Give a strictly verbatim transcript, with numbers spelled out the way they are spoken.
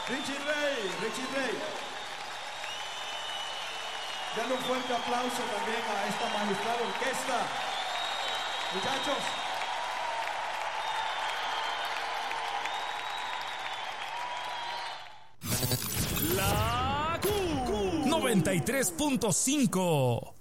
Richie Ray, Richie Ray. Dale un fuerte aplauso también a esta magistral orquesta. Muchachos. La Q noventa y tres punto cinco.